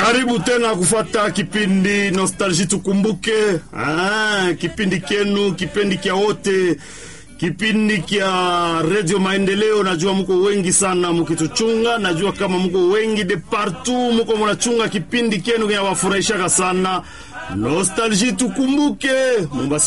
Karibu tena kufuata kipindi Nostalgie tukumbuke. Kipindi kenu, kipindi kia wote, kipindi kia Radio Maendeleo. Najua mko wengi sana mkituchunga, najua kama mko wengi de partout mko mnachunga kipindi kenu kinawafurahisha sana. Nostalgie tukumbuke.